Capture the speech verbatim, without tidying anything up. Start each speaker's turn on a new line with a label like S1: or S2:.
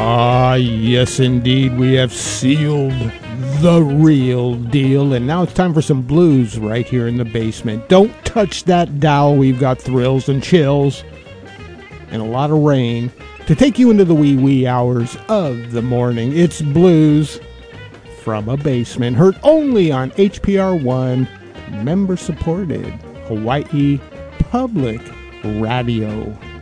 S1: Ah, yes, indeed. We have sealed the real deal. And now it's time for some blues right here in the basement. Don't touch that dial. We've got thrills and chills and a lot of rain to take you into the wee wee hours of the morning. It's blues from a basement. Heard only on H P R one, member-supported Hawaii Public Radio.